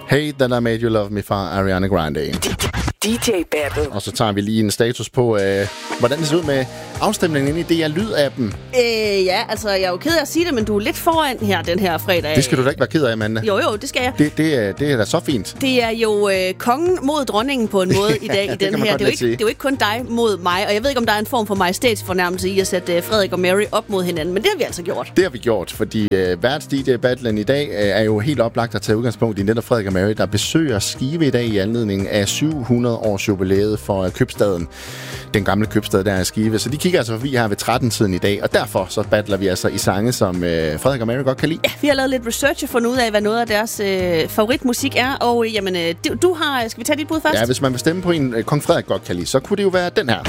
Hey, That I Made You Love Me fra Ariana Grande. DJ Battle. Og så tager vi lige en status på, hvordan det ser ud med afstemningen inde i DR Lyd-appen. Ja, altså jeg er jo ked af at sige det, men du er lidt foran her den her fredag. Det skal du da ikke være ked af, Amanda. Jo, det skal jeg. Det er da så fint. Det er jo kongen mod dronningen på en måde i dag i den her. Det er jo ikke kun dig mod mig, og jeg ved ikke, om der er en form for majestætsfornærmelse i at sætte Frederik og Mary op mod hinanden, men det har vi altså gjort. Det har vi gjort, fordi værts-DJ-battlen i dag er jo helt oplagt at tage udgangspunkt i netop Frederik og Mary, der besøger Skive i dag i anledning af 700 års jubilæet for købstaden. Den gamle købstad der er Skive. Så de kigger altså forbi her ved 13-tiden i dag, og derfor så battler vi altså i sange, som Frederik og Mary godt kan lide. Ja, vi har lavet lidt research og fundet ud af, hvad noget af deres favoritmusik er, og jamen, du har... Skal vi tage dit bud først? Ja, hvis man vil stemme på en kong Frederik godt kan lide, så kunne det jo være den her.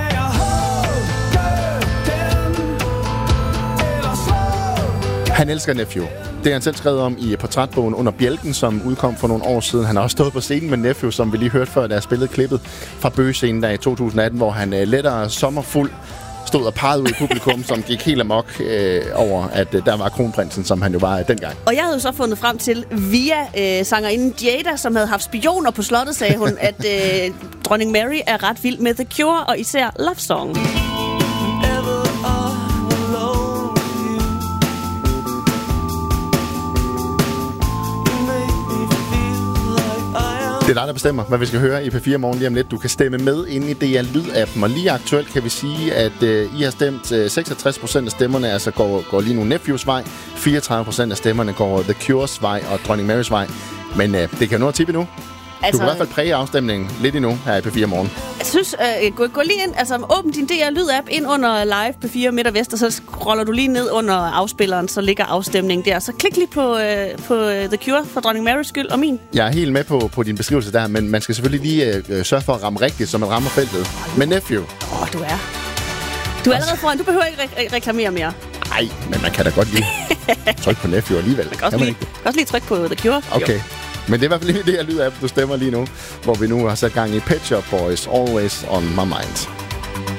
Han elsker Nephew. Det har han selv skrevet om i portrætbogen Under Bjælken, som udkom for nogle år siden. Han har også stået på scenen med Nephew, som vi lige hørte før, da jeg spillede klippet fra Bøgescenen der i 2018, hvor han lettere sommerfuld stod og pegede ud i publikum, som gik helt amok over, at der var kronprinsen, som han jo var dengang. Og jeg havde jo så fundet frem til, via sangerinden Jada, som havde haft spioner på slottet, sagde hun, at dronning Mary er ret vild med The Cure, og især Love Song. Det er dig, der bestemmer, hvad vi skal høre i P4 Morgen lige om lidt. Du kan stemme med inde i DR Lyd-appen. Og lige aktuelt kan vi sige, at I har stemt 66% af stemmerne, altså går lige nu Nephews vej. 34% af stemmerne går The Cures vej og Dronning Marys vej. Men det kan nå at tippe nu. Altså, du kan i hvert fald præge afstemningen lidt endnu her i P4 Morgen. Jeg synes, gå lige ind, altså åbn din DR Lyd-app ind under live P4 Midt og Vest, og så scroller du lige ned under afspilleren, så ligger afstemningen der. Så klik lige på The Cure for Dronning Marys skyld og min. Jeg er helt med på din beskrivelse der, men man skal selvfølgelig lige sørge for at ramme rigtigt, så man rammer feltet. Men Nephew. Du er allerede foran. Du behøver ikke reklamere mere. Nej, men man kan da godt lige trykke på Nephew alligevel. Man kan også lige trykke på The Cure. Okay. Jo. Men det er i hvert fald lige det her lyd af, du stemmer lige nu, hvor vi nu har sat gang i Pet Shop Boys, Always on My Mind.